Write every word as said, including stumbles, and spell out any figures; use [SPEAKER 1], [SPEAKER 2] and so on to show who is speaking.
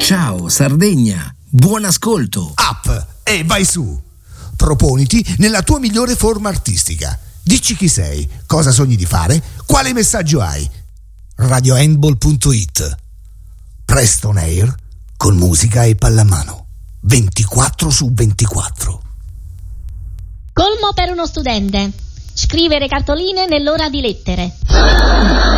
[SPEAKER 1] Ciao Sardegna, buon ascolto.
[SPEAKER 2] Up e vai su. Proponiti nella tua migliore forma artistica. Dici chi sei, cosa sogni di fare, quale messaggio hai. radio handball punto it. Presto on air con musica e pallamano. ventiquattro su ventiquattro.
[SPEAKER 3] Colmo per uno studente. Scrivere cartoline nell'ora di lettere.